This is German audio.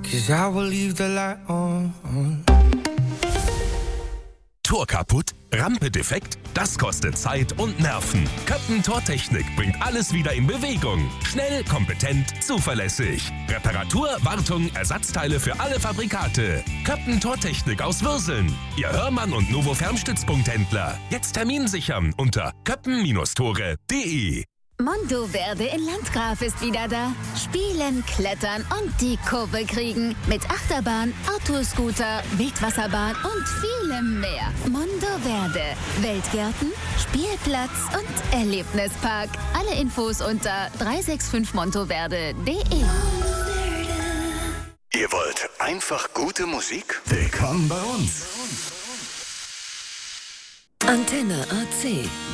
'cause I will leave the light on. Tor kaputt? Rampe defekt? Das kostet Zeit und Nerven. Köppen Tortechnik bringt alles wieder in Bewegung. Schnell, kompetent, zuverlässig. Reparatur, Wartung, Ersatzteile für alle Fabrikate. Köppen Tortechnik aus Würseln. Ihr Hörmann und Novo Fernstützpunkthändler. Jetzt Termin sichern unter köppen-tore.de. Monteverde in Landgraf ist wieder da. Spielen, klettern und die Kurve kriegen. Mit Achterbahn, Autoscooter, Wildwasserbahn und vielem mehr. Monteverde. Weltgärten, Spielplatz und Erlebnispark. Alle Infos unter 365monteverde.de. Ihr wollt einfach gute Musik? Willkommen bei uns. Antenne AC.